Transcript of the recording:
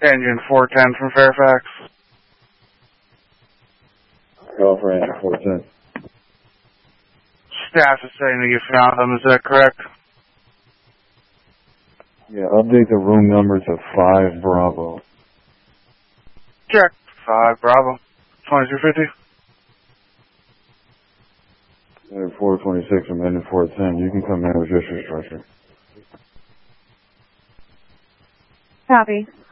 Engine 410 from Fairfax. Call for engine 410. Staff is saying that you found them, is that correct? Yeah, update the room number to 5 Bravo. Check. 5 Bravo. 2250. Engine 426 from engine 410. You can come in with just your structure. Copy.